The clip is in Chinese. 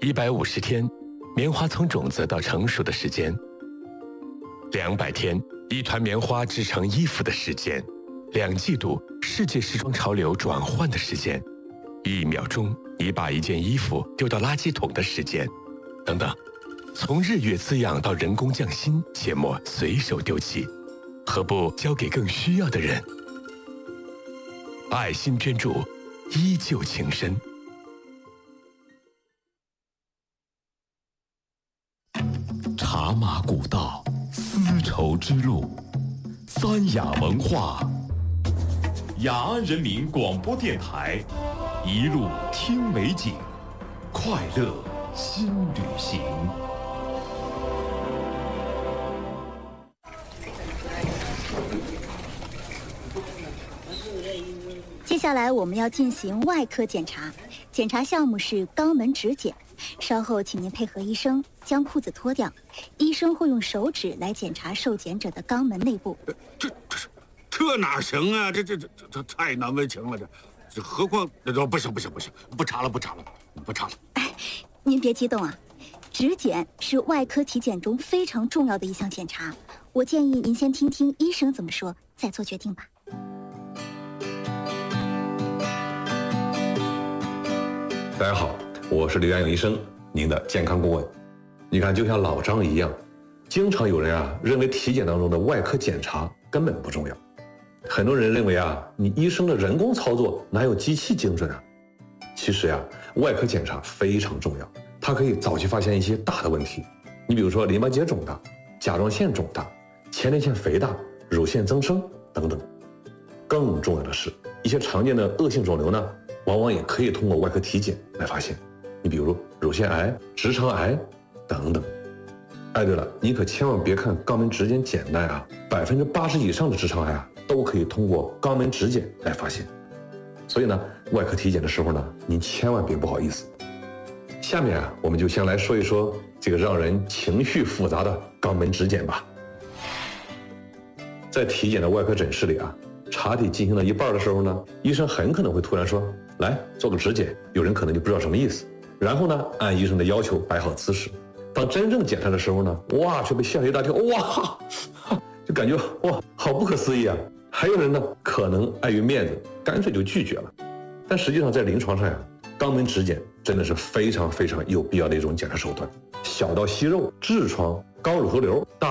150天，棉花从种子到成熟的时间；200天，一团棉花织成衣服的时间；2季度，世界时装潮流转换的时间；1秒钟，你把一件衣服丢到垃圾桶的时间，等等。从日月滋养到人工匠心，切莫随手丢弃，何不交给更需要的人？爱心捐助，依旧情深。茶马古道，丝绸之路，三雅文化，雅安人民广播电台，一路听美景，快乐新旅行。 接下来我们要进行外科检查，检查项目是肛门指检。稍后请您配合医生将裤子脱掉，医生会用手指来检查受检者的肛门内部。 这哪行啊？这太难为情了，这何况不行，不查了。 哎，您别激动啊，指检是外科体检中非常重要的一项检查，我建议您先听听医生怎么说，再做决定吧。 大家好，我是刘元勇医生，您的健康顾问。你看，就像老张一样，经常有人认为体检当中的外科检查根本不重要。很多人认为你医生的人工操作哪有机器精准啊？其实外科检查非常重要，它可以早期发现一些大的问题。你比如说淋巴结肿大、甲状腺肿大、前列腺肥大、乳腺增生等等。更重要的是，一些常见的恶性肿瘤呢，往往也可以通过外科体检来发现。你比如乳腺癌、直肠癌等等。哎，对了，你可千万别看肛门指检简单，80%以上的直肠癌都可以通过肛门指检来发现。所以呢，外科体检的时候呢，您千万别不好意思。下面我们就先来说一说这个让人情绪复杂的肛门指检吧。在体检的外科诊室里查体进行到一半的时候呢，医生很可能会突然说，来做个指检，有人可能就不知道什么意思。然后呢，按医生的要求摆好姿势。当真正检查的时候呢，却被吓了一大跳，就感觉好不可思议啊！还有人呢，可能碍于面子，干脆就拒绝了。但实际上在临床上肛门指检真的是非常非常有必要的一种检查手段。小到息肉、痔疮、高乳头瘤，大